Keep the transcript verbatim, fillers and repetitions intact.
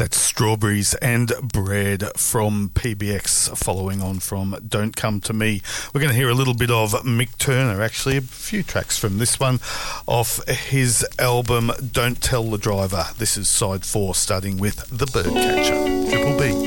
That's Strawberries and Bread from P B X, following on from Don't Come to Me. We're going to hear a little bit of Mick Turner, actually, a few tracks from this one, off his album Don't Tell the Driver. This is side four, starting with The Birdcatcher. Triple B.